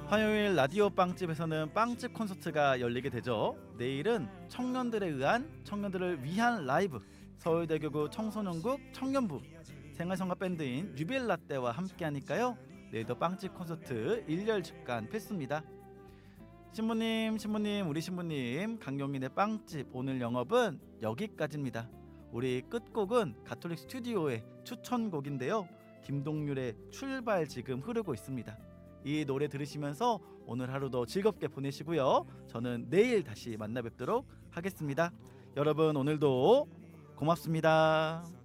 화요일 라디오 빵집에서는 빵집 콘서트가 열리게 되죠. 내일은 청년들에 의한 청년들을 위한 라이브, 서울대교구 청소년국 청년부 생활성가 밴드인 뉴빌라떼와 함께하니까요. 내일도 빵집 콘서트 일렬 직관 필수입니다. 신부님 우리 신부님, 강경민의 빵집 오늘 영업은 여기까지입니다. 우리 끝곡은 가톨릭 스튜디오의 추천곡인데요. 김동률의 출발 지금 흐르고 있습니다. 이 노래 들으시면서 오늘 하루도 즐겁게 보내시고요. 저는 내일 다시 만나 뵙도록 하겠습니다. 여러분 오늘도 고맙습니다.